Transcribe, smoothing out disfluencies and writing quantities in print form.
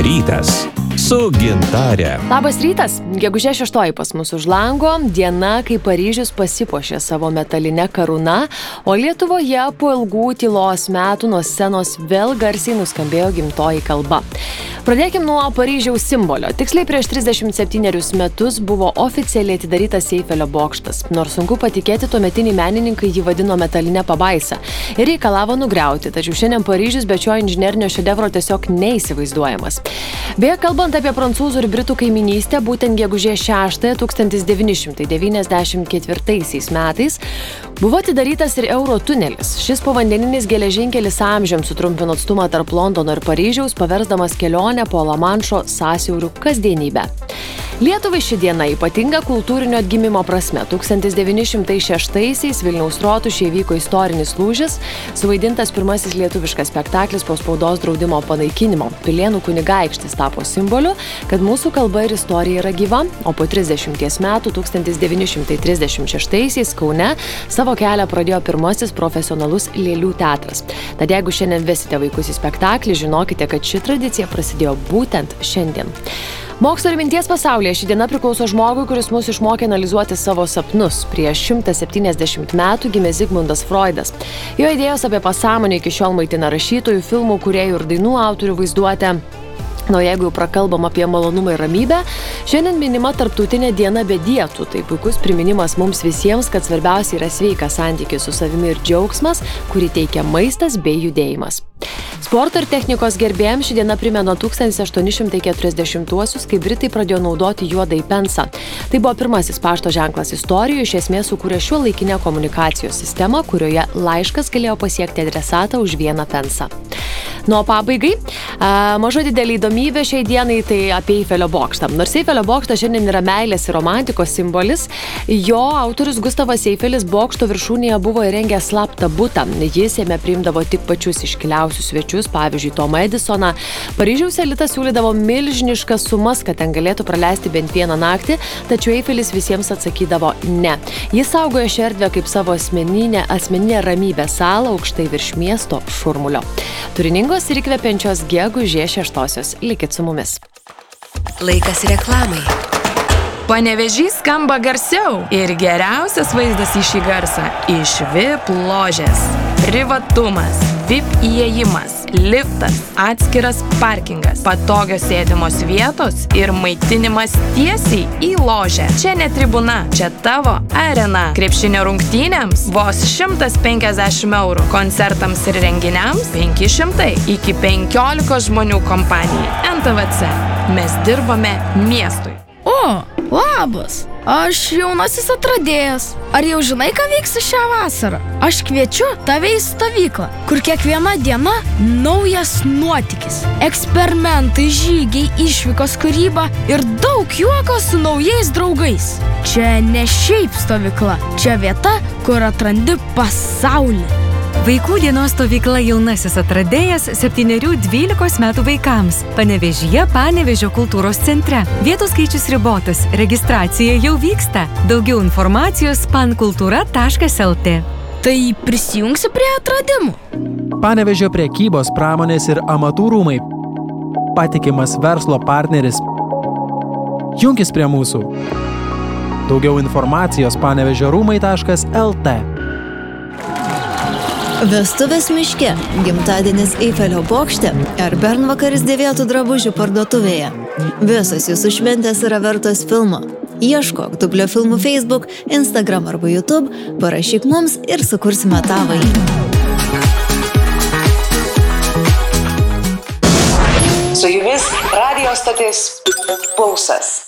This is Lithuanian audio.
rytas su Gintare. Labas rytas, gegužės 6 pas mus už lango, diena, kai Paryžius pasipuošė savo metalinę karūną, o Lietuvoje po ilgų tylos metų nuo scenos vėl garsiai nuskambėjo gimtoji kalba. Pradėkim nuo Paryžiaus simbolio. Tiksliai prieš 37 metus buvo oficialiai atidarytas Eifelio bokštas. Nors sunku patikėti, tuometiniai menininkai jį vadino metalinę pabaisą ir reikalavo nugriauti, tačiau šiandien Paryžius be šio inžinerinio šedevro tiesiog neįsivaizduojamas. Beje, kalbant apie prancūzų ir britų kaiminystę, būtent gegužės 6 1994 metais buvo atidarytas ir Eurotunelis. Šis povandeninis geležinkelis amžiams sutrumpino atstumą tarp Londono ir Paryžiaus, paversdamas kelionę po Lamanšo sąsiaurių kasdienybę. Lietuvai ši diena ypatinga kultūrinio atgimimo prasme. 1906-aisiais Vilniaus rotušėje įvyko istorinis lūžis, suvaidintas pirmasis lietuviškas spektaklis po spaudos draudimo panaikinimo. Pilėnų kunigaikštis tapo simboliu, kad mūsų kalba ir istorija yra gyva, o po 30 metų 1936-aisiais Kaune savo kelią pradėjo pirmasis profesionalus lėlių teatras. Tad jeigu šiandien vesite vaikus į spektaklį, žinokite, kad ši tradicija prasidėjo būtent šiandien. Mokslo ir minties pasaulyje ši diena priklauso žmogui, kuris mus išmokė analizuoti savo sapnus. Prieš 170 metų gimė Zigmundas Freudas. Jo idėjos apie pasąmonę iki šiol maitina rašytojų, filmų kūrėjų ir dainų autorių vaizduotę. Na, jeigu jau prakalbam apie malonumą ir ramybę, šiandien minima tarptautinė diena be dietų. Tai puikus priminimas mums visiems, kad svarbiausia yra sveikas santykis su savimi ir džiaugsmas, kurį teikia maistas bei judėjimas. Sporto ir technikos gerbėjams ši diena primena 1840-uosius, kai Britai pradėjo naudoti juodąjį pensą. Tai buvo pirmasis pašto ženklas istorijoje, iš esmės sukūrė šiuolaikinę komunikacijos sistemą, kurioje laiškas galėjo pasiekti adresatą už 1 pensą. Nuo pabaigai, maža didelė įdomybė šiai dienai tai apie Eifelio bokštą. Nors Eifelio bokštas šiandien yra meilės ir romantikos simbolis, jo autorius Gustavas Eifelis bokšto viršūnėje buvo įrengęs slaptą butą. Jis jame priimdavo tik pačius iškiliausius svečius, pavyzdžiui, Tomą Edisoną. Paryžiaus elitas siūlydavo milžiniškas sumas, kad ten galėtų praleisti bent vieną naktį, tačiau Eifelis visiems atsakydavo ne. Jis saugojo šią erdvę kaip savo asmeninę ramybės salą aukštai virš miesto šurmulio. Turiningos ir įkvepiančios gegužės 6-osios. Likit su mumis. Laikas reklamai. Panevėžys skamba garsiau ir geriausias vaizdas į šį garsą iš VIP ložės. Privatumas, VIP įėjimas, liftas, atskiras parkingas, patogios sėdimos vietos ir maitinimas tiesiai į ložę. Čia ne tribuna, čia tavo arena. Krepšinio rungtynėms vos 150 eurų, koncertams ir renginiams 500, iki 15 žmonių kompanijai. NTVC. Mes dirbame miestui. O, labas! Aš jaunasis atradėjas. Ar jau žinai, ką vyksi šią vasarą? Aš kviečiu tave į stovyklą, kur kiekviena diena naujas nuotykis. Eksperimentai, žygiai, išvykos, kūryba ir daug juoko su naujais draugais. Čia ne šiaip stovykla, čia vieta, kur atrandi pasaulį. Vaikų dienos stovykla jaunasis atradėjas 7–12 metų vaikams. Panevėžyje Panevėžio kultūros centre. Vietų skaičius ribotas, registracija jau vyksta. Daugiau informacijos pankultūra.lt. Tai prisijungsi prie atradimų? Panevėžio prekybos, pramonės ir amatų rūmai. Patikimas verslo partneris. Junkis prie mūsų. Daugiau informacijos panevėžiorūmai.lt. Vestuvės miške, gimtadienis Eifelio bokšte ar bernvakaris dėvėtų drabužių parduotuvėje. Visos jūsų šventės yra vertos filmo. Ieškok Dublio filmų Facebook, Instagram arba YouTube, parašyk mums ir sukursime tavąjį. Su jumis radijo stotis Pulsas.